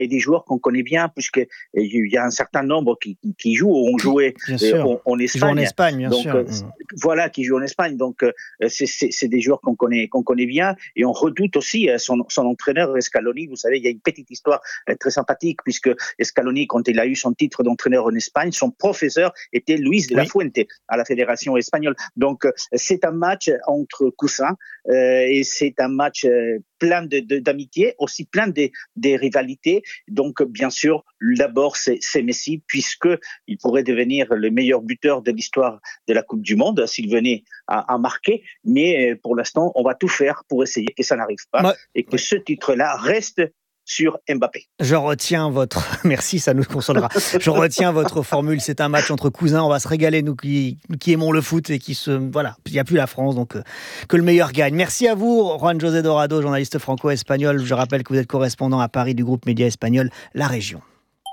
et des joueurs qu'on connaît bien, puisque il y a un certain nombre qui jouent ou ont joué en Espagne. Qui jouent en Espagne, bien donc, sûr. Voilà, qui jouent en Espagne. Donc, c'est des joueurs qu'on connaît bien, et on redoute aussi son entraîneur Scaloni. Vous savez, il y a une petite histoire très sympathique, puisque Scaloni, quand il a eu son titre d'entraîneur en Espagne, son professeur était Luis de la Fuente à la fédération espagnole. Donc, c'est un match entre cousins, et c'est un match plein d'amitié, aussi plein des rivalités. Donc, bien sûr, d'abord, c'est Messi, puisqu'il pourrait devenir le meilleur buteur de l'histoire de la Coupe du Monde s'il venait à marquer. Mais pour l'instant, on va tout faire pour essayer que ça n'arrive pas et que ce titre-là reste sur Mbappé. Je retiens votre... Merci, ça nous consolera. Je retiens votre formule. C'est un match entre cousins. On va se régaler, nous qui aimons le foot et qui se... Voilà, il n'y a plus la France, donc que le meilleur gagne. Merci à vous, Juan José Dorado, journaliste franco-espagnol. Je rappelle que vous êtes correspondant à Paris du groupe média espagnol La Région.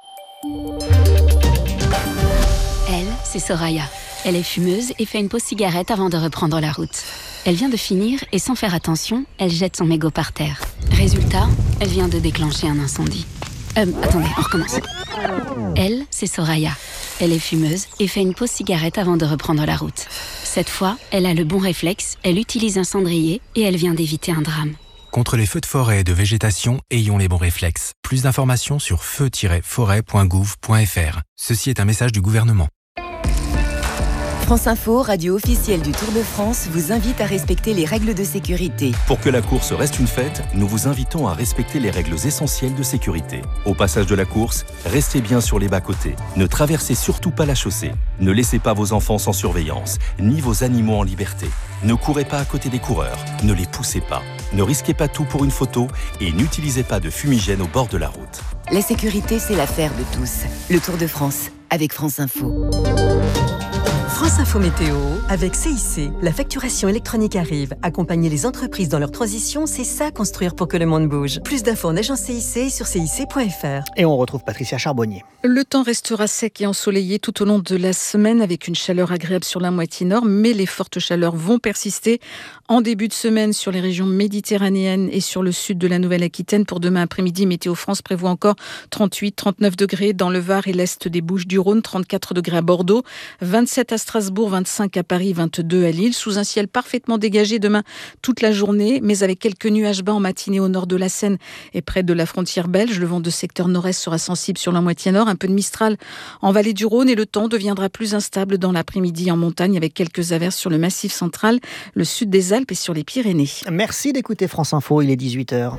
Elle, c'est Soraya. Elle est fumeuse et fait une pause cigarette avant de reprendre la route. Elle vient de finir et sans faire attention, elle jette son mégot par terre. Résultat, elle vient de déclencher un incendie. Attendez, on recommence. Elle, c'est Soraya. Elle est fumeuse et fait une pause cigarette avant de reprendre la route. Cette fois, elle a le bon réflexe, elle utilise un cendrier et elle vient d'éviter un drame. Contre les feux de forêt et de végétation, ayons les bons réflexes. Plus d'informations sur feu-forêt.gouv.fr. Ceci est un message du gouvernement. France Info, radio officielle du Tour de France, vous invite à respecter les règles de sécurité. Pour que la course reste une fête, nous vous invitons à respecter les règles essentielles de sécurité. Au passage de la course, restez bien sur les bas-côtés. Ne traversez surtout pas la chaussée. Ne laissez pas vos enfants sans surveillance, ni vos animaux en liberté. Ne courez pas à côté des coureurs, ne les poussez pas. Ne risquez pas tout pour une photo et n'utilisez pas de fumigène au bord de la route. La sécurité, c'est l'affaire de tous. Le Tour de France, avec France Info. France Info Météo, avec CIC. La facturation électronique arrive. Accompagner les entreprises dans leur transition, c'est ça, construire pour que le monde bouge. Plus d'infos en agence CIC et sur cic.fr. Et on retrouve Patricia Charbonnier. Le temps restera sec et ensoleillé tout au long de la semaine, avec une chaleur agréable sur la moitié nord, mais les fortes chaleurs vont persister en début de semaine sur les régions méditerranéennes et sur le sud de la Nouvelle-Aquitaine. Pour demain après-midi, Météo France prévoit encore 38-39 degrés dans le Var et l'est des Bouches-du-Rhône, 34 degrés à Bordeaux, 27 à Strasbourg, 25 à Paris, 22 à Lille, sous un ciel parfaitement dégagé demain toute la journée, mais avec quelques nuages bas en matinée au nord de la Seine et près de la frontière belge. Le vent de secteur nord-est sera sensible sur la moitié nord, un peu de Mistral en vallée du Rhône, et le temps deviendra plus instable dans l'après-midi en montagne, avec quelques averses sur le Massif central, le sud des Alpes et sur les Pyrénées. Merci d'écouter France Info, il est 18h.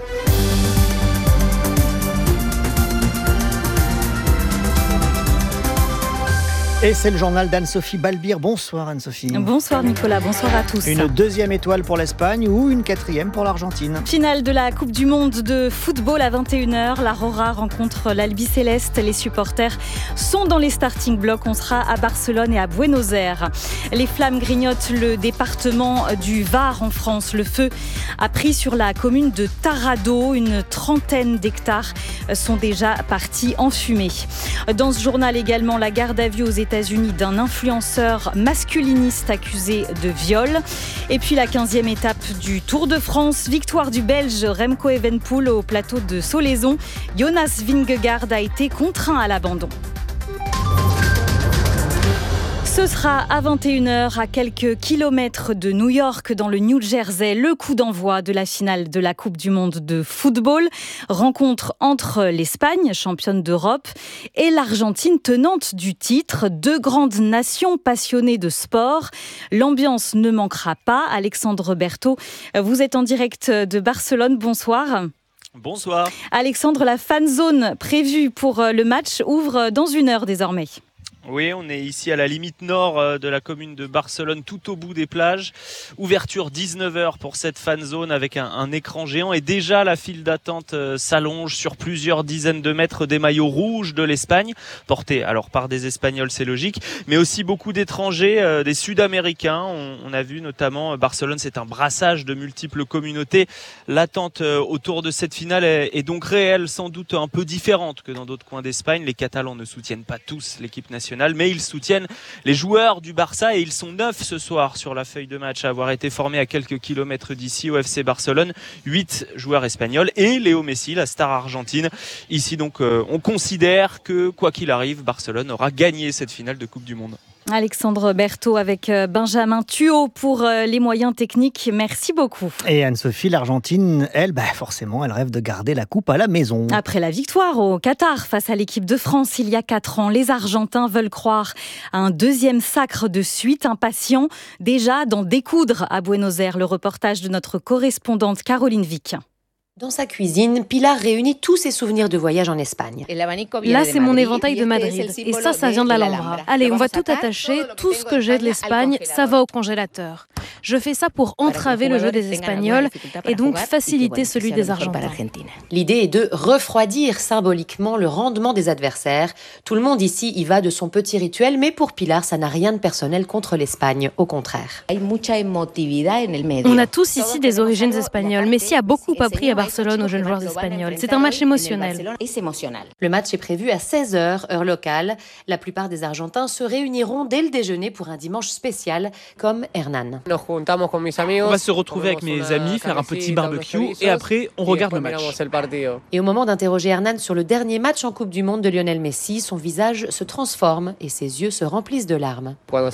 Et c'est le journal d'Anne-Sophie Balbir. Bonsoir Anne-Sophie. Bonsoir Nicolas, bonsoir à tous. Une deuxième étoile pour l'Espagne ou une quatrième pour l'Argentine. Finale de la Coupe du Monde de football à 21h. La Rora rencontre l'Albi Céleste. Les supporters sont dans les starting blocks. On sera à Barcelone et à Buenos Aires. Les flammes grignotent le département du Var en France. Le feu a pris sur la commune de Tarado. Une trentaine d'hectares sont déjà partis en fumée. Dans ce journal également, la garde à vue aux États-Unis d'un influenceur masculiniste accusé de viol. Et puis la 15e étape du Tour de France, victoire du Belge Remco Evenepoel au plateau de Solaizon. Jonas Vingegaard a été contraint à l'abandon. Ce sera à 21h, à quelques kilomètres de New York, dans le New Jersey, le coup d'envoi de la finale de la Coupe du Monde de football. Rencontre entre l'Espagne, championne d'Europe, et l'Argentine, tenante du titre. Deux grandes nations passionnées de sport. L'ambiance ne manquera pas. Alexandre Berthaud, vous êtes en direct de Barcelone. Bonsoir. Bonsoir. Alexandre, la fan zone prévue pour le match ouvre dans 1 heure désormais. Oui, on est ici à la limite nord de la commune de Barcelone, tout au bout des plages. Ouverture 19h pour cette fan zone avec un écran géant, et déjà la file d'attente s'allonge sur plusieurs dizaines de mètres. Des maillots rouges de l'Espagne, portés alors par des Espagnols, c'est logique, mais aussi beaucoup d'étrangers, des Sud-Américains. On a vu notamment Barcelone, c'est un brassage de multiples communautés. L'attente autour de cette finale est donc réelle, sans doute un peu différente que dans d'autres coins d'Espagne. Les Catalans ne soutiennent pas tous l'équipe nationale national, mais ils soutiennent les joueurs du Barça et ils sont 9 ce soir sur la feuille de match à avoir été formés à quelques kilomètres d'ici au FC Barcelone. 8 joueurs espagnols et Léo Messi, la star argentine. Ici donc on considère que quoi qu'il arrive, Barcelone aura gagné cette finale de Coupe du Monde. Alexandre Berthaud avec Benjamin Thuot pour les moyens techniques. Merci beaucoup. Et Anne-Sophie, l'Argentine, elle, forcément, elle rêve de garder la coupe à la maison. Après la victoire au Qatar face à l'équipe de France il y a 4 ans, les Argentins veulent croire à un deuxième sacre de suite, impatients déjà d'en découdre à Buenos Aires. Le reportage de notre correspondante Caroline Vic. Dans sa cuisine, Pilar réunit tous ses souvenirs de voyage en Espagne. Là, c'est mon éventail de Madrid. Et ça vient de l'Alhambra. Allez, on va tout attacher. Tout ce que j'ai de l'Espagne, ça va au congélateur. Je fais ça pour entraver le jeu des Espagnols et donc faciliter celui des Argentins. L'idée est de refroidir symboliquement le rendement des adversaires. Tout le monde ici y va de son petit rituel, mais pour Pilar, ça n'a rien de personnel contre l'Espagne, au contraire. On a tous ici des origines espagnoles. Messi a beaucoup appris à Barcelone aux jeunes joueurs espagnols. C'est un match émotionnel. Le match est prévu à 16h, heure locale. La plupart des Argentins se réuniront dès le déjeuner pour un dimanche spécial, comme Hernan. On va se retrouver avec mes amis, faire un petit barbecue et après, on regarde le match. Et au moment d'interroger Hernan sur le dernier match en Coupe du Monde de Lionel Messi, son visage se transforme et ses yeux se remplissent de larmes. Quand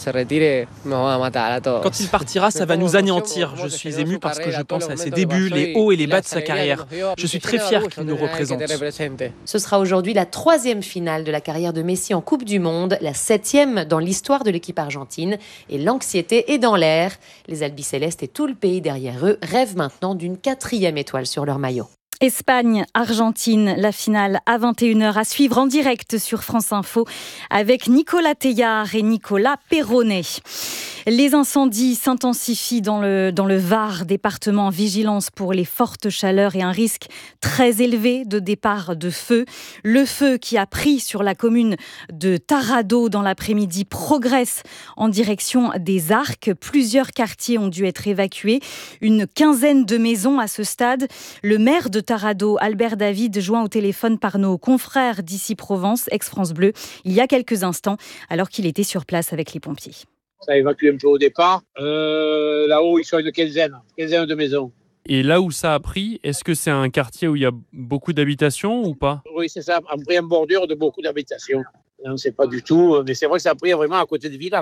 il partira, ça va nous anéantir. Je suis ému parce que je pense à ses débuts, les hauts et les bas de sa carrière. Je suis très fier qu'il nous représente. Ce sera aujourd'hui la 3e finale de la carrière de Messi en Coupe du Monde, la 7e dans l'histoire de l'équipe argentine. Et l'anxiété est dans l'air. Les albicélestes et tout le pays derrière eux rêvent maintenant d'une 4e étoile sur leur maillot. Espagne-Argentine, la finale à 21h à suivre en direct sur France Info avec Nicolas Teillard et Nicolas Perronnet. Les incendies s'intensifient dans le Var, département en vigilance pour les fortes chaleurs et un risque très élevé de départ de feu. Le feu qui a pris sur la commune de Taradó dans l'après-midi progresse en direction des Arcs. Plusieurs quartiers ont dû être évacués, une 15aine de maisons à ce stade. Le maire de Taradó, Albert David, joint au téléphone par nos confrères d'Ici Provence, ex-France Bleu, il y a quelques instants, alors qu'il était sur place avec les pompiers. Ça a évacué un peu au départ. Là-haut, ils sont une quinzaine de maisons. Et là où ça a pris, est-ce que c'est un quartier où il y a beaucoup d'habitations ou pas ? Oui, c'est ça, en bordure de beaucoup d'habitations. On ne sait pas du tout, mais c'est vrai que ça a pris vraiment à côté des villes,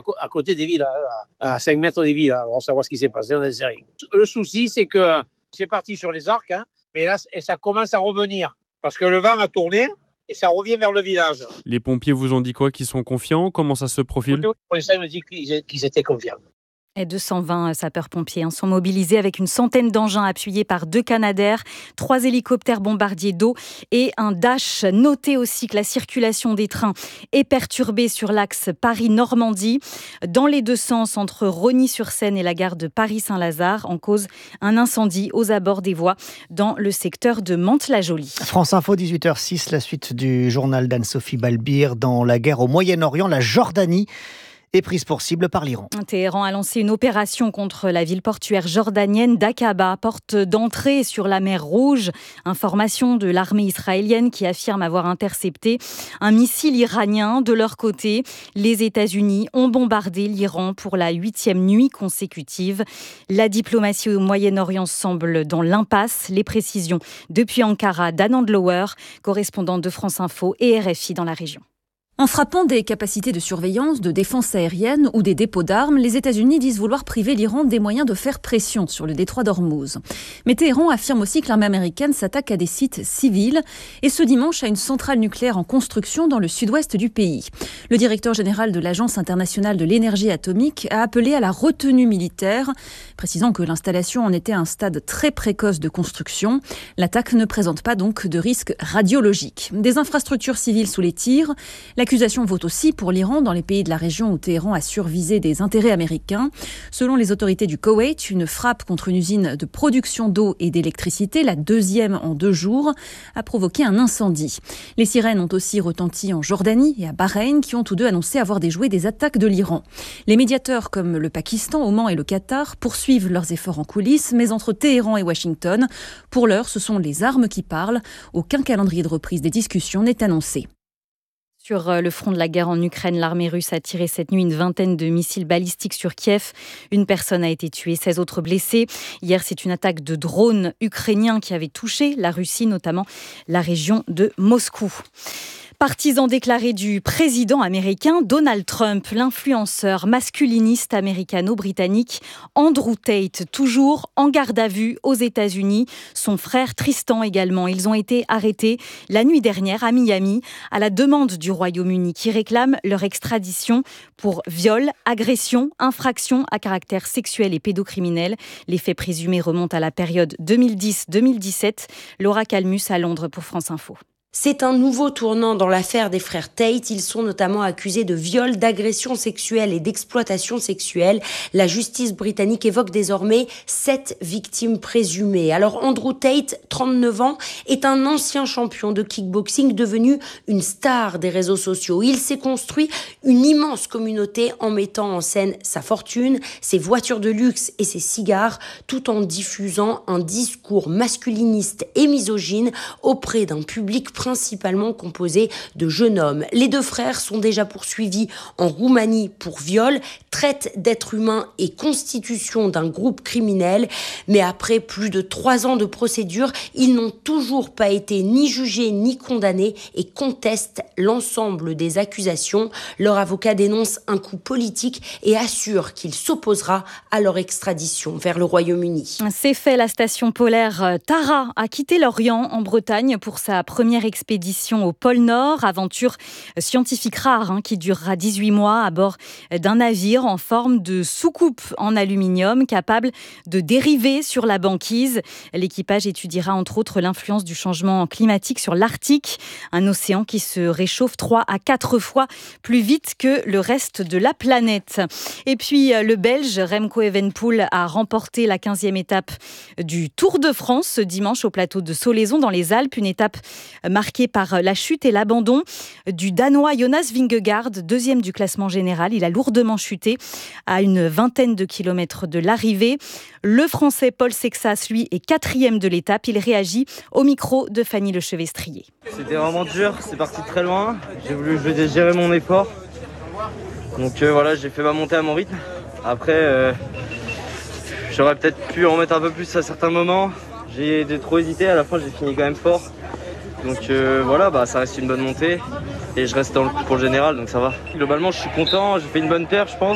à 5 mètres des villes. On va savoir ce qui s'est passé, on ne sait rien. Le souci, c'est que c'est parti sur les Arcs, mais là, ça commence à revenir. Parce que le vent a tourné et ça revient vers le village. Les pompiers vous ont dit quoi ? Qu'ils sont confiants ? Comment ça se profile ? Pour l'instant, ils m'ont dit qu'ils étaient confiants. Et 220 sapeurs-pompiers sont mobilisés avec une centaine d'engins appuyés par 2 Canadair, 3 hélicoptères bombardiers d'eau et un Dash. Notez aussi que la circulation des trains est perturbée sur l'axe Paris-Normandie, dans les deux sens entre Rosny-sur-Seine et la gare de Paris-Saint-Lazare, en cause un incendie aux abords des voies dans le secteur de Mantes-la-Jolie. France Info, 18h06, la suite du journal d'Anne-Sophie Balbir. Dans la guerre au Moyen-Orient, la Jordanie est prise pour cible par l'Iran. Téhéran a lancé une opération contre la ville portuaire jordanienne d'Aqaba, porte d'entrée sur la mer Rouge. Information de l'armée israélienne qui affirme avoir intercepté un missile iranien. De leur côté, les États-Unis ont bombardé l'Iran pour la 8e nuit consécutive. La diplomatie au Moyen-Orient semble dans l'impasse. Les précisions depuis Ankara d'Anand Lower, correspondante de France Info et RFI dans la région. En frappant des capacités de surveillance, de défense aérienne ou des dépôts d'armes, les États-Unis disent vouloir priver l'Iran des moyens de faire pression sur le détroit d'Ormuz. Mais Téhéran affirme aussi que l'armée américaine s'attaque à des sites civils et ce dimanche à une centrale nucléaire en construction dans le sud-ouest du pays. Le directeur général de l'Agence internationale de l'énergie atomique a appelé à la retenue militaire, précisant que l'installation en était à un stade très précoce de construction. L'attaque ne présente pas donc de risque radiologique. Des infrastructures civiles sous les tirs. L'accusation vaut aussi pour l'Iran dans les pays de la région où Téhéran a survisé des intérêts américains. Selon les autorités du Koweït, une frappe contre une usine de production d'eau et d'électricité, la 2e en 2 jours, a provoqué un incendie. Les sirènes ont aussi retenti en Jordanie et à Bahreïn, qui ont tous deux annoncé avoir déjoué des attaques de l'Iran. Les médiateurs comme le Pakistan, Oman et le Qatar poursuivent leurs efforts en coulisses, mais entre Téhéran et Washington, pour l'heure, ce sont les armes qui parlent. Aucun calendrier de reprise des discussions n'est annoncé. Sur le front de la guerre en Ukraine, l'armée russe a tiré cette nuit une vingtaine de missiles balistiques sur Kiev. Une personne a été tuée, 16 autres blessés. Hier, c'est une attaque de drones ukrainiens qui avait touché la Russie, notamment la région de Moscou. Partisan déclaré du président américain Donald Trump, l'influenceur masculiniste américano-britannique Andrew Tate, toujours en garde à vue aux États-Unis. Son frère Tristan également. Ils ont été arrêtés la nuit dernière à Miami à la demande du Royaume-Uni qui réclame leur extradition pour viol, agression, infraction à caractère sexuel et pédocriminel. Les faits présumés remontent à la période 2010-2017. Laura Calmus à Londres pour France Info. C'est un nouveau tournant dans l'affaire des frères Tate. Ils sont notamment accusés de viol, d'agression sexuelle et d'exploitation sexuelle. La justice britannique évoque désormais 7 victimes présumées. Alors Andrew Tate, 39 ans, est un ancien champion de kickboxing devenu une star des réseaux sociaux. Il s'est construit une immense communauté en mettant en scène sa fortune, ses voitures de luxe et ses cigares, tout en diffusant un discours masculiniste et misogyne auprès d'un public principalement composé de jeunes hommes. Les 2 frères sont déjà poursuivis en Roumanie pour viol, traite d'êtres humains et constitution d'un groupe criminel. Mais après plus de 3 ans de procédure, ils n'ont toujours pas été ni jugés ni condamnés et contestent l'ensemble des accusations. Leur avocat dénonce un coup politique et assure qu'il s'opposera à leur extradition vers le Royaume-Uni. C'est fait, la station polaire Tara a quitté l'Orient en Bretagne pour sa première expédition au pôle Nord, aventure scientifique rare qui durera 18 mois à bord d'un navire en forme de soucoupe en aluminium capable de dériver sur la banquise. L'équipage étudiera entre autres l'influence du changement climatique sur l'Arctique, un océan qui se réchauffe 3 à 4 fois plus vite que le reste de la planète. Et puis le Belge Remco Evenepoel a remporté la 15e étape du Tour de France ce dimanche au plateau de Solaison dans les Alpes, une étape marqué par la chute et l'abandon du Danois Jonas Vingegaard, 2e du classement général. Il a lourdement chuté à une vingtaine de kilomètres de l'arrivée. Le Français Paul Sexas, lui, est 4e de l'étape. Il réagit au micro de Fanny Lechevestrier. C'était vraiment dur, c'est parti très loin. J'ai voulu gérer mon effort. Donc voilà, j'ai fait ma montée à mon rythme. Après, j'aurais peut-être pu en mettre un peu plus à certains moments. J'ai trop hésité, à la fin j'ai fini quand même fort. Donc voilà, ça reste une bonne montée et je reste dans le coup pour le général, donc ça va. Globalement, je suis content, j'ai fait une bonne perf, je pense.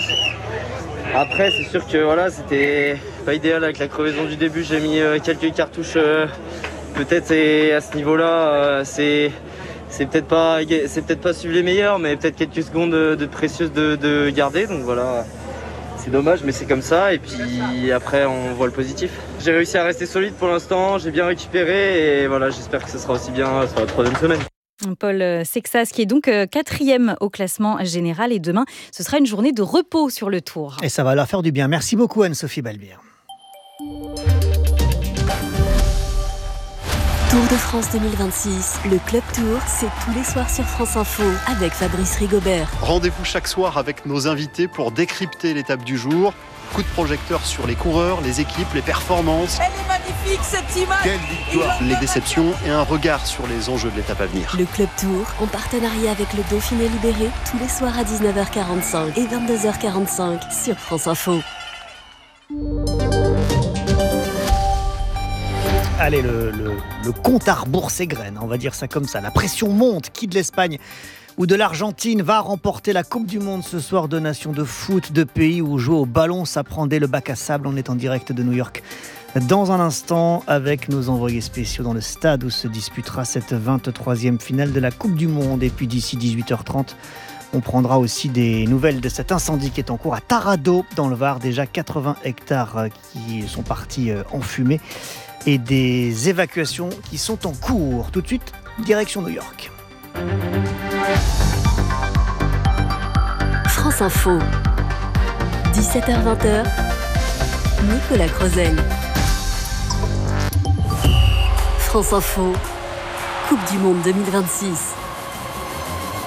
Après, c'est sûr que voilà, c'était pas idéal avec la crevaison du début. J'ai mis quelques cartouches, peut-être à ce niveau-là, c'est peut-être pas suivre les meilleurs, mais peut-être quelques secondes de précieuses de garder. Donc voilà, c'est dommage, mais c'est comme ça. Et puis après, on voit le positif. J'ai réussi à rester solide pour l'instant, j'ai bien récupéré et voilà, j'espère que ce sera aussi bien sur la 3e semaine. Paul Sexas qui est donc 4e au classement général et demain, ce sera une journée de repos sur le Tour. Et ça va leur faire du bien. Merci beaucoup Anne-Sophie Balbir. Tour de France 2026, le Club Tour, c'est tous les soirs sur France Info avec Fabrice Rigobert. Rendez-vous chaque soir avec nos invités pour décrypter l'étape du jour. Coup de projecteur sur les coureurs, les équipes, les performances. Elle est magnifique cette image. Quelle victoire. Les déceptions et un regard sur les enjeux de l'étape à venir. Le Club Tour, en partenariat avec le Dauphiné Libéré, tous les soirs à 19h45 et 22h45 sur France Info. Allez, le compte à rebours s'égrène, on va dire ça comme ça. La pression monte. Qui de l'Espagne ou de l'Argentine va remporter la Coupe du Monde ce soir? Deux nations de foot, deux pays où jouer au ballon, ça prend dès le bac à sable. On est en direct de New York dans un instant avec nos envoyés spéciaux dans le stade où se disputera cette 23e finale de la Coupe du Monde. Et puis d'ici 18h30, on prendra aussi des nouvelles de cet incendie qui est en cours à Taradot dans le Var. Déjà 80 hectares qui sont partis en fumée et des évacuations qui sont en cours. Tout de suite, direction New York. France Info, 17h-20h, Nicolas Crozel. France Info, Coupe du Monde 2026.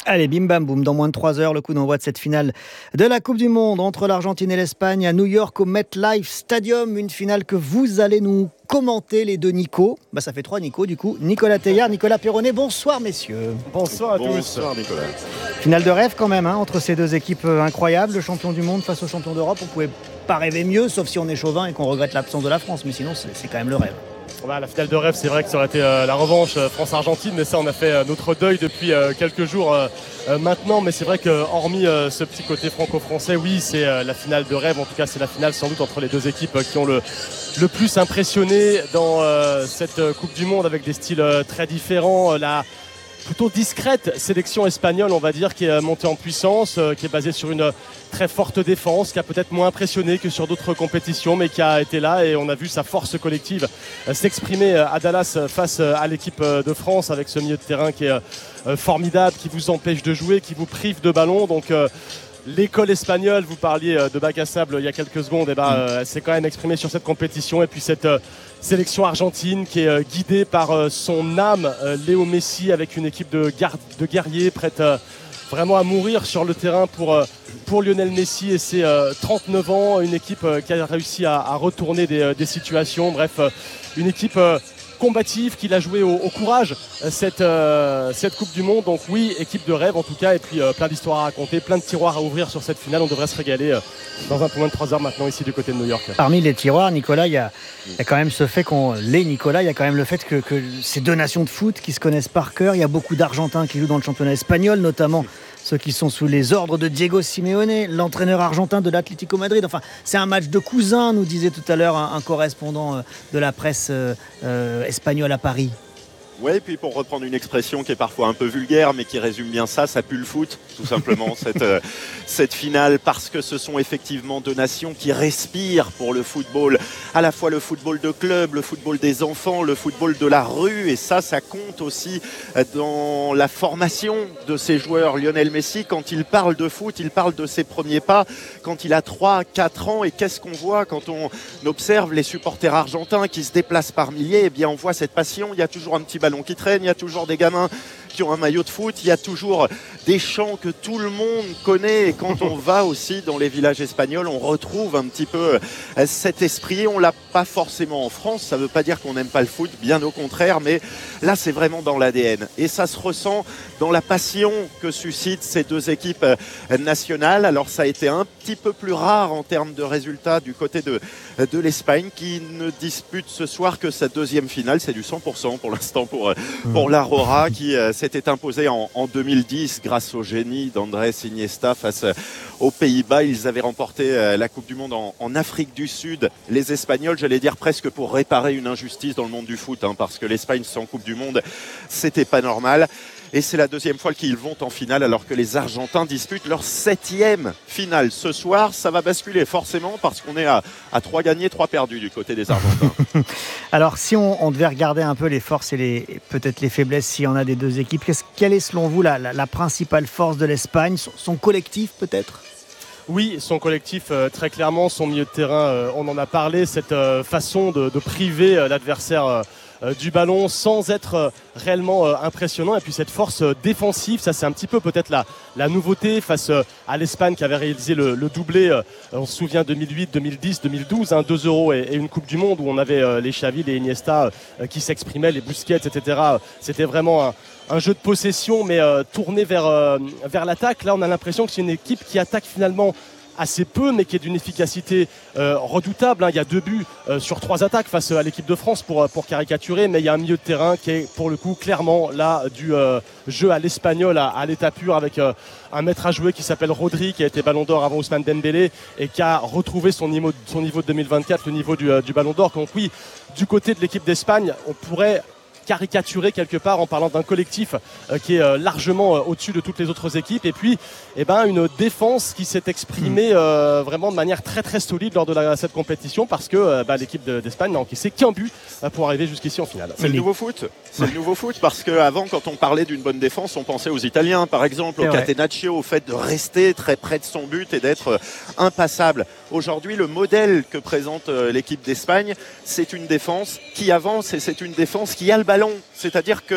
Allez, bim bam boum, dans moins de 3 heures, le coup d'envoi de cette finale de la Coupe du Monde entre l'Argentine et l'Espagne à New York au MetLife Stadium. Une finale que vous allez nous commenter, les deux Nico. Ça fait 3 Nico, du coup. Nicolas Teilhard, Nicolas Perronnet, bonsoir messieurs. Bonsoir à tous. Bonsoir Nicolas. Finale de rêve quand même, entre ces deux équipes incroyables. Le champion du monde face au champion d'Europe, on pouvait pas rêver mieux, sauf si on est chauvin et qu'on regrette l'absence de la France. Mais sinon, c'est quand même le rêve. La finale de rêve, c'est vrai que ça aurait été la revanche France-Argentine, mais ça on a fait notre deuil depuis quelques jours maintenant, mais c'est vrai que hormis ce petit côté franco-français, oui, c'est la finale de rêve, en tout cas c'est la finale sans doute entre les deux équipes qui ont le plus impressionné dans cette Coupe du Monde, avec des styles très différents. La plutôt discrète sélection espagnole, on va dire, qui est montée en puissance, qui est basée sur une très forte défense, qui a peut-être moins impressionné que sur d'autres compétitions, mais qui a été là, et on a vu sa force collective s'exprimer à Dallas face à l'équipe de France, avec ce milieu de terrain qui est formidable, qui vous empêche de jouer, qui vous prive de ballon. Donc l'école espagnole, vous parliez de bac à sable il y a quelques secondes, elle s'est quand même exprimée sur cette compétition. Et puis cette sélection argentine qui est guidée par son âme, Léo Messi, avec une équipe de guerriers prête vraiment à mourir sur le terrain pour Lionel Messi et ses 39 ans. Une équipe qui a réussi à retourner des situations. Bref, une équipe combative qui l'a joué au courage cette Coupe du Monde. Donc oui, équipe de rêve en tout cas, et puis plein d'histoires à raconter, plein de tiroirs à ouvrir sur cette finale. On devrait se régaler dans un peu moins de 3 heures maintenant ici du côté de New York. Parmi les tiroirs, Nicolas, il y a quand même ce fait il y a quand même le fait que ces deux nations de foot qui se connaissent par cœur. Il y a beaucoup d'Argentins qui jouent dans le championnat espagnol, notamment ceux qui sont sous les ordres de Diego Simeone, l'entraîneur argentin de l'Atlético Madrid. Enfin, c'est un match de cousins, nous disait tout à l'heure un correspondant de la presse espagnole à Paris. Oui, et puis pour reprendre une expression qui est parfois un peu vulgaire, mais qui résume bien ça pue le foot, tout simplement, cette finale, parce que ce sont effectivement deux nations qui respirent pour le football, à la fois le football de club, le football des enfants, le football de la rue, et ça compte aussi dans la formation de ces joueurs. Lionel Messi, quand il parle de foot, il parle de ses premiers pas quand il a 3-4 ans, et qu'est-ce qu'on voit quand on observe les supporters argentins qui se déplacent par milliers? Eh bien, on voit cette passion. Il y a toujours un petit ballon qui traîne, il y a toujours des gamins qui ont un maillot de foot, il y a toujours des chants que tout le monde connaît, et quand on va aussi dans les villages espagnols, on retrouve un petit peu cet esprit. On l'a pas forcément en France, ça veut pas dire qu'on n'aime pas le foot, bien au contraire, mais là c'est vraiment dans l'ADN, et ça se ressent dans la passion que suscitent ces deux équipes nationales. Alors ça a été un petit peu plus rare en termes de résultats du côté de l'Espagne, qui ne dispute ce soir que sa deuxième finale. C'est du 100% pour l'instant pour la Rora, qui s'était imposée en 2010 grâce au génie d'Andrés Iniesta face aux Pays-Bas. Ils avaient remporté la Coupe du Monde en Afrique du Sud. Les Espagnols, j'allais dire presque pour réparer une injustice dans le monde du foot, parce que l'Espagne sans Coupe du Monde, c'était pas normal. Et c'est la deuxième fois qu'ils vont en finale, alors que les Argentins disputent leur 7e finale. Ce soir, ça va basculer forcément, parce qu'on est à 3 gagnés, 3 perdus du côté des Argentins. Alors, si on devait regarder un peu les forces et peut-être les faiblesses, s'il y en a des deux équipes, quelle est selon vous la principale force de l'Espagne? Son collectif peut-être? Oui, son collectif, très clairement, son milieu de terrain, on en a parlé, cette façon de priver l'adversaire du ballon sans être réellement impressionnant, et puis cette force défensive, ça c'est un petit peu peut-être la nouveauté face à l'Espagne qui avait réalisé le doublé, on se souvient 2008, 2010, 2012, 2 euros et une Coupe du Monde où on avait les Xavi, les Iniesta qui s'exprimaient, les Busquets, etc. C'était vraiment un jeu de possession, mais tourné vers l'attaque. Là on a l'impression que c'est une équipe qui attaque finalement assez peu, mais qui est d'une efficacité redoutable. Il y a 2 buts sur 3 attaques face à l'équipe de France pour caricaturer, mais il y a un milieu de terrain qui est pour le coup clairement là du jeu à l'espagnol à l'état pur, avec un maître à jouer qui s'appelle Rodri, qui a été Ballon d'Or avant Ousmane Dembélé et qui a retrouvé son niveau de 2024, le niveau du Ballon d'Or. Donc oui, du côté de l'équipe d'Espagne, on pourrait caricaturer quelque part en parlant d'un collectif qui est largement au-dessus de toutes les autres équipes, et puis une défense qui s'est exprimée vraiment de manière très très solide lors de cette compétition, parce que l'équipe d'Espagne n'a encaissé qu'un but pour arriver jusqu'ici en finale. C'est le nouveau foot. C'est le nouveau foot, parce qu'avant, quand on parlait d'une bonne défense, on pensait aux Italiens par exemple, au Catenaccio, au fait de rester très près de son but et d'être impassable. Aujourd'hui, le modèle que présente l'équipe d'Espagne, c'est une défense qui avance, et c'est une défense qui a le ballon. C'est-à-dire que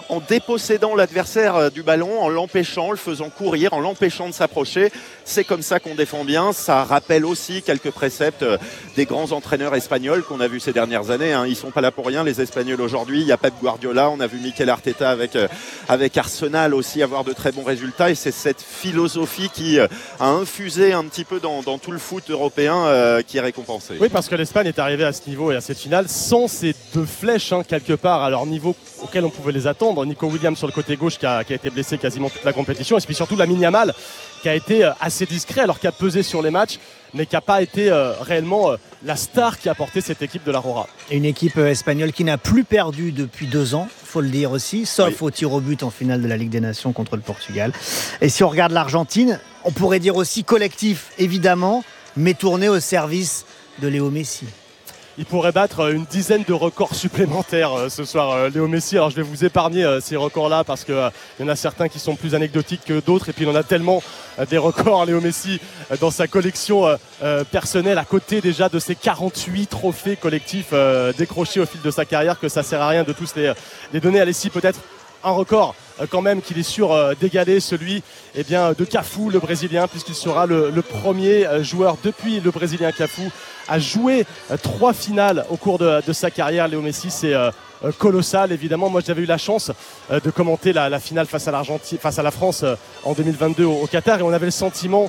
en dépossédant l'adversaire du ballon, en l'empêchant, en le faisant courir, en l'empêchant de s'approcher. C'est comme ça qu'on défend bien. Ça rappelle aussi quelques préceptes des grands entraîneurs espagnols qu'on a vus ces dernières années. Ils ne sont pas là pour rien, les Espagnols aujourd'hui. Il y a Pep Guardiola, on a vu Mikel Arteta avec Arsenal aussi avoir de très bons résultats. Et c'est cette philosophie qui a infusé un petit peu dans tout le foot européen qui est récompensée. Oui, parce que l'Espagne est arrivée à ce niveau et à cette finale sans ces deux flèches quelque part à leur niveau auquel on pouvait les attendre. Nico Williams sur le côté gauche qui a été blessé quasiment toute la compétition, et puis surtout Lamine Yamal qui a été assez discret alors qu'il a pesé sur les matchs, mais qui n'a pas été réellement la star qui a porté cette équipe de la Roja. Et une équipe espagnole qui n'a plus perdu depuis 2 ans, il faut le dire aussi, sauf au tir au but en finale de la Ligue des Nations contre le Portugal. Et si on regarde l'Argentine, on pourrait dire aussi collectif, évidemment, mais tourné au service de Léo Messi. Il pourrait battre une dizaine de records supplémentaires ce soir, Léo Messi. Alors je vais vous épargner ces records-là parce qu'il y en a certains qui sont plus anecdotiques que d'autres. Et puis il en a tellement des records, Léo Messi, dans sa collection personnelle, à côté déjà de ses 48 trophées collectifs décrochés au fil de sa carrière, que ça ne sert à rien de tous les donner. Alessi, peut-être un record quand même qu'il est sûr d'égaler, celui de Cafu, le Brésilien, puisqu'il sera le premier joueur depuis le Brésilien Cafu à jouer 3 finales au cours de sa carrière. Léo Messi, c'est colossal, évidemment. Moi, j'avais eu la chance de commenter la finale face à la France en 2022 au Qatar, et on avait le sentiment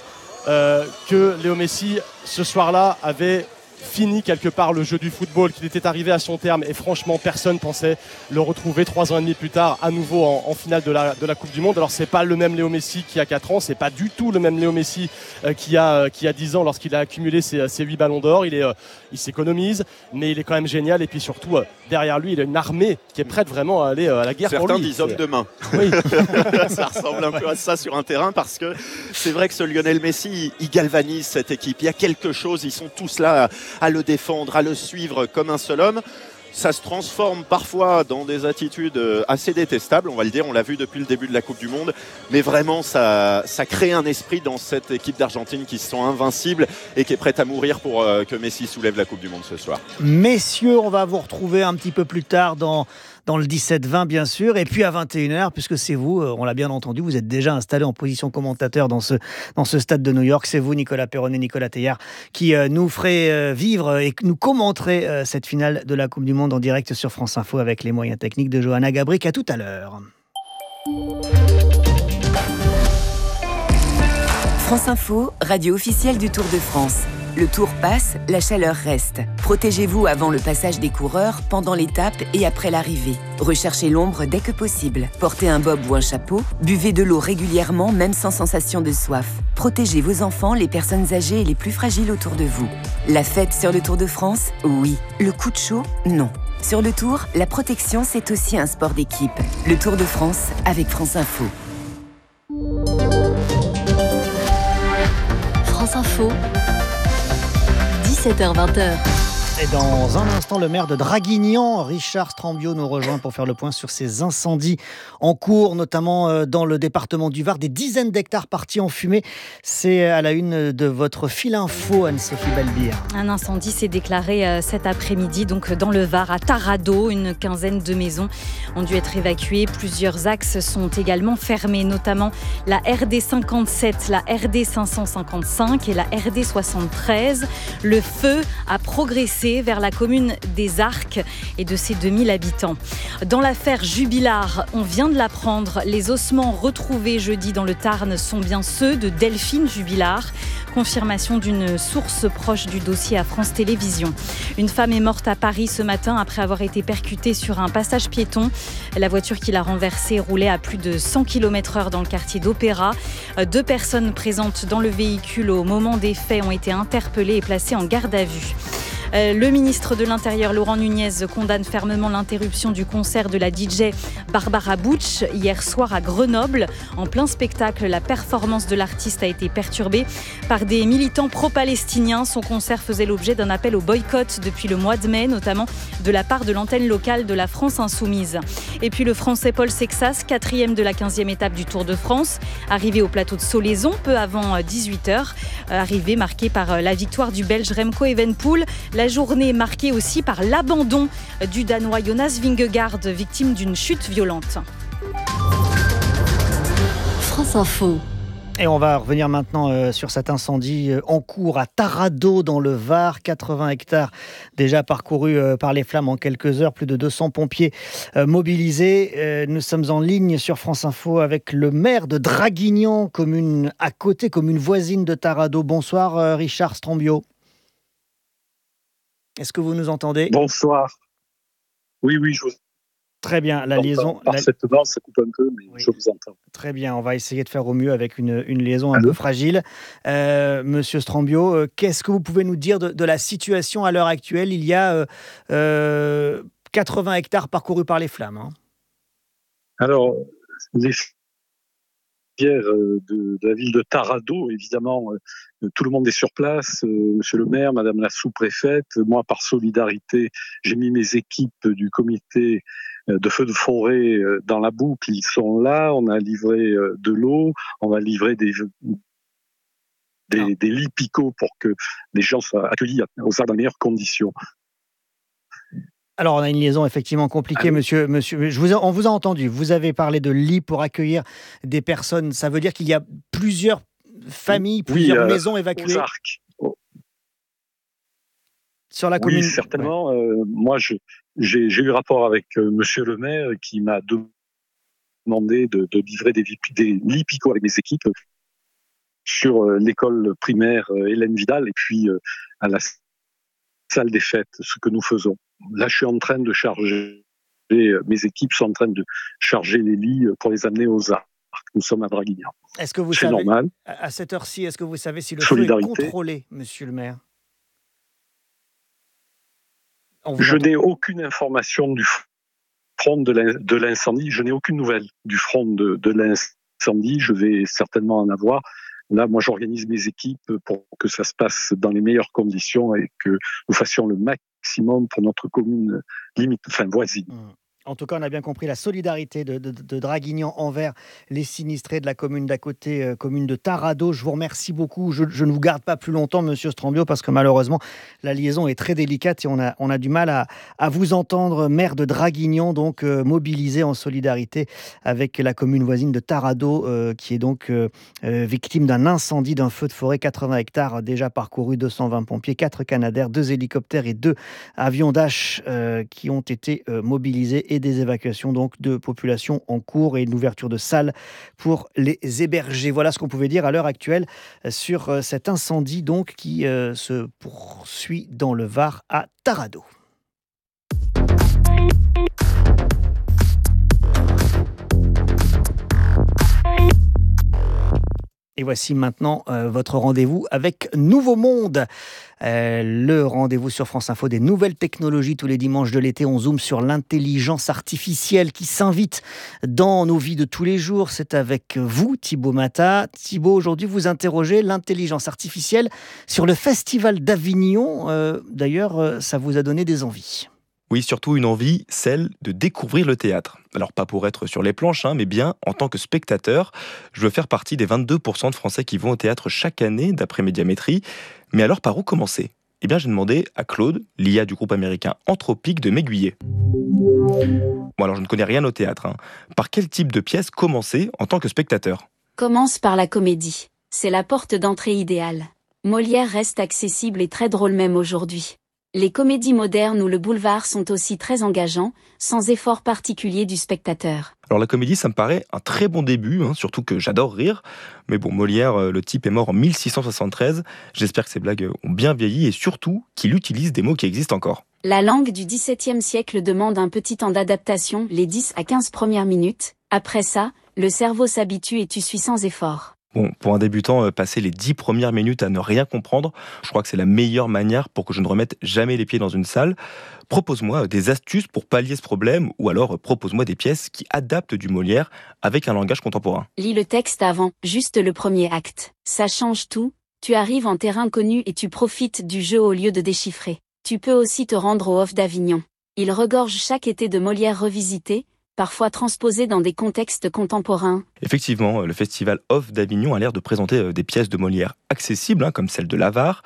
que Léo Messi, ce soir-là, avait fini quelque part le jeu du football, qu'il était arrivé à son terme, et franchement personne pensait le retrouver 3 ans et demi plus tard à nouveau en finale de la Coupe du Monde. Alors c'est pas le même Léo Messi qui a 4 ans, c'est pas du tout le même Léo Messi qui a 10 ans lorsqu'il a accumulé ses 8 ballons d'or. Il s'économise, mais il est quand même génial, et puis surtout derrière lui il a une armée qui est prête vraiment à aller à la guerre. Certains pour lui. Disent homme de main. Oui. Ça ressemble un peu à ça sur un terrain, parce que c'est vrai que ce Lionel Messi, il galvanise cette équipe. Il y a quelque chose, ils sont tous là à le défendre, à le suivre comme un seul homme. Ça se transforme parfois dans des attitudes assez détestables, on va le dire, on l'a vu depuis le début de la Coupe du Monde, mais vraiment ça crée un esprit dans cette équipe d'Argentine qui se sent invincible et qui est prête à mourir pour que Messi soulève la Coupe du Monde ce soir. Messieurs, on va vous retrouver un petit peu plus tard dans le 17-20 bien sûr, et puis à 21h, puisque c'est vous, on l'a bien entendu, vous êtes déjà installé en position commentateur dans ce stade de New York. C'est vous, Nicolas Perron et Nicolas Teilhard, qui nous ferez vivre et nous commenterez cette finale de la Coupe du Monde en direct sur France Info avec les moyens techniques de Johanna Gabrick. À tout à l'heure. France Info, radio officielle du Tour de France. Le Tour passe, la chaleur reste. Protégez-vous avant le passage des coureurs, pendant l'étape et après l'arrivée. Recherchez l'ombre dès que possible. Portez un bob ou un chapeau. Buvez de l'eau régulièrement, même sans sensation de soif. Protégez vos enfants, les personnes âgées et les plus fragiles autour de vous. La fête sur le Tour de France, oui. Le coup de chaud, non. Sur le Tour, la protection, c'est aussi un sport d'équipe. Le Tour de France avec France Info. France Info, 17h-20h. Et dans un instant, le maire de Draguignan, Richard Strambio, nous rejoint pour faire le point sur ces incendies en cours, notamment dans le département du Var. Des dizaines d'hectares partis en fumée. C'est à la une de votre fil info, Anne-Sophie Balbir. Un incendie s'est déclaré cet après-midi, donc dans le Var, à Tarado. Une quinzaine de maisons ont dû être évacuées. Plusieurs axes sont également fermés, notamment la RD 57, la RD 555 et la RD 73. Le feu a progressé vers la commune des Arcs et de ses 2000 habitants. Dans l'affaire Jubilard, on vient de l'apprendre, les ossements retrouvés jeudi dans le Tarn sont bien ceux de Delphine Jubilard. Confirmation d'une source proche du dossier à France Télévisions. Une femme est morte à Paris ce matin après avoir été percutée sur un passage piéton. La voiture qui l'a renversée roulait à plus de 100 km/h dans le quartier d'Opéra. 2 personnes présentes dans le véhicule au moment des faits ont été interpellées et placées en garde à vue. Le ministre de l'Intérieur, Laurent Nunez, condamne fermement l'interruption du concert de la DJ Barbara Butch hier soir à Grenoble. En plein spectacle, la performance de l'artiste a été perturbée par des militants pro-palestiniens. Son concert faisait l'objet d'un appel au boycott depuis le mois de mai, notamment de la part de l'antenne locale de la France Insoumise. Et puis le Français Paul Sexas, 4e de la 15e étape du Tour de France, arrivé au plateau de Solaizon peu avant 18h. Arrivée marquée par la victoire du Belge Remco Evenepoel. La journée est marquée aussi par l'abandon du Danois Jonas Vingegaard, victime d'une chute violente. France Info. Et on va revenir maintenant sur cet incendie en cours à Taradot dans le Var. 80 hectares déjà parcourus par les flammes en quelques heures. Plus de 200 pompiers mobilisés. Nous sommes en ligne sur France Info avec le maire de Draguignan, commune à côté, commune voisine de Taradot. Bonsoir Richard Strambio. Est-ce que vous nous entendez ? Bonsoir. Oui, je vous Très bien, la liaison... Parfaitement, ça coupe un peu, mais oui. Je vous entends. Très bien, on va essayer de faire au mieux avec une liaison un peu fragile. Monsieur Strambio, qu'est-ce que vous pouvez nous dire de la situation à l'heure actuelle ? Il y a 80 hectares parcourus par les flammes. Hein. Alors, les filières de la ville de Taradot, évidemment, tout le monde est sur place. Monsieur le maire, madame la sous-préfète, moi, par solidarité, j'ai mis mes équipes du comité de feux de forêt dans la boucle. Ils sont là, on a livré de l'eau, on va livrer des lits picots pour que les gens soient accueillis dans les meilleures conditions. Alors, on a une liaison effectivement compliquée, monsieur. On vous a entendu. Vous avez parlé de lits pour accueillir des personnes. Ça veut dire qu'il y a plusieurs familles, plusieurs maisons évacuées sur la commune. Oui, certainement. Moi, j'ai eu rapport avec monsieur le maire qui m'a demandé de livrer des lits picots avec mes équipes sur l'école primaire Hélène Vidal et puis à la salle des fêtes, ce que nous faisons. Là, je suis en train de charger, mes équipes sont en train de charger les lits pour les amener aux Arcs. Nous sommes à Draguignan. Est-ce que vous savez, normal. À cette heure-ci, est-ce que vous savez si le feu est contrôlé, monsieur le maire ? Je n'ai aucune information du front de l'incendie. Je n'ai aucune nouvelle du front de l'incendie. Je vais certainement en avoir. Là, moi, j'organise mes équipes pour que ça se passe dans les meilleures conditions et que nous fassions le maximum pour notre commune voisine. En tout cas, on a bien compris la solidarité de Draguignan envers les sinistrés de la commune d'à côté, commune de Taradot. Je vous remercie beaucoup. Je ne vous garde pas plus longtemps, monsieur Strambio, parce que malheureusement, la liaison est très délicate et on a du mal à vous entendre. Maire de Draguignan, donc mobilisé en solidarité avec la commune voisine de Taradot, qui est donc victime d'un incendie, d'un feu de forêt. 80 hectares déjà parcourus, 220 pompiers, 4 Canadair, 2 hélicoptères et 2 avions Dash qui ont été mobilisés et des évacuations donc de populations en cours et une ouverture de salles pour les héberger. Voilà ce qu'on pouvait dire à l'heure actuelle sur cet incendie donc qui se poursuit dans le Var à Taradot. Et voici maintenant votre rendez-vous avec Nouveau Monde. Le rendez-vous sur France Info des nouvelles technologies tous les dimanches de l'été. On zoome sur l'intelligence artificielle qui s'invite dans nos vies de tous les jours. C'est avec vous, Thibaut Mata. Thibaut, aujourd'hui, vous interrogez l'intelligence artificielle sur le Festival d'Avignon. D'ailleurs, ça vous a donné des envies. Oui, surtout une envie, celle de découvrir le théâtre. Alors pas pour être sur les planches, mais bien en tant que spectateur. Je veux faire partie des 22% de Français qui vont au théâtre chaque année, d'après Médiamétrie. Mais alors par où commencer ? Eh bien j'ai demandé à Claude, l'IA du groupe américain Anthropic, de m'aiguiller. Bon alors je ne connais rien au théâtre. Par quel type de pièce commencer en tant que spectateur ? Commence par la comédie. C'est la porte d'entrée idéale. Molière reste accessible et très drôle même aujourd'hui. Les comédies modernes ou le boulevard sont aussi très engageants, sans effort particulier du spectateur. Alors la comédie, ça me paraît un très bon début, surtout que j'adore rire. Mais bon, Molière, le type est mort en 1673. J'espère que ces blagues ont bien vieilli et surtout qu'il utilise des mots qui existent encore. La langue du XVIIe siècle demande un petit temps d'adaptation, les 10 à 15 premières minutes. Après ça, le cerveau s'habitue et tu suis sans effort. Bon, pour un débutant, passer les 10 premières minutes à ne rien comprendre, je crois que c'est la meilleure manière pour que je ne remette jamais les pieds dans une salle. Propose-moi des astuces pour pallier ce problème, ou alors propose-moi des pièces qui adaptent du Molière avec un langage contemporain. Lis le texte avant, juste le premier acte. Ça change tout, tu arrives en terrain connu et tu profites du jeu au lieu de déchiffrer. Tu peux aussi te rendre au Off d'Avignon. Il regorge chaque été de Molière revisité, parfois transposé dans des contextes contemporains. Effectivement, le festival Off d'Avignon a l'air de présenter des pièces de Molière accessibles, comme celle de l'Avare,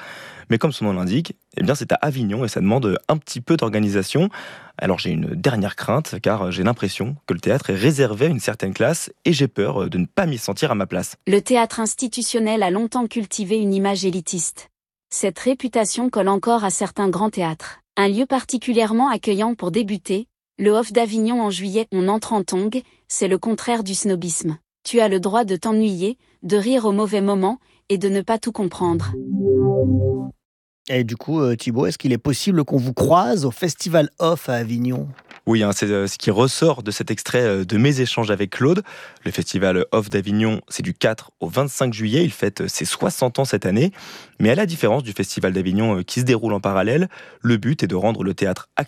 Mais comme son nom l'indique, eh bien c'est à Avignon et ça demande un petit peu d'organisation. Alors j'ai une dernière crainte, car j'ai l'impression que le théâtre est réservé à une certaine classe et j'ai peur de ne pas m'y sentir à ma place. Le théâtre institutionnel a longtemps cultivé une image élitiste. Cette réputation colle encore à certains grands théâtres. Un lieu particulièrement accueillant pour débuter, le Off d'Avignon en juillet, on entre en tongs, c'est le contraire du snobisme. Tu as le droit de t'ennuyer, de rire au mauvais moment et de ne pas tout comprendre. Et du coup, Thibaut, est-ce qu'il est possible qu'on vous croise au Festival Off à Avignon ? Oui, c'est ce qui ressort de cet extrait de mes échanges avec Claude. Le festival Off d'Avignon, c'est du 4 au 25 juillet. Il fête ses 60 ans cette année. Mais à la différence du festival d'Avignon qui se déroule en parallèle, le but est de rendre le théâtre accessible